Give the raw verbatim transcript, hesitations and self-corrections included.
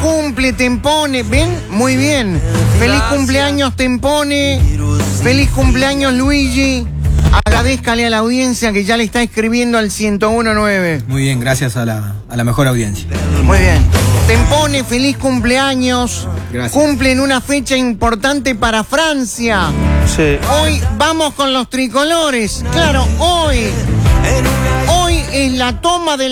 cumple, Tempone. ¿Ven? Muy bien. Feliz cumpleaños, Tempone. Feliz cumpleaños, Luigi. Agradezcale a la audiencia que ya le está escribiendo al ciento uno nueve. Muy bien, gracias a la, a la mejor audiencia. Muy bien. Tempone, feliz cumpleaños. Gracias. Cumplen una fecha importante para Francia. Sí. Hoy vamos con los tricolores. Claro, hoy. Hoy es la toma de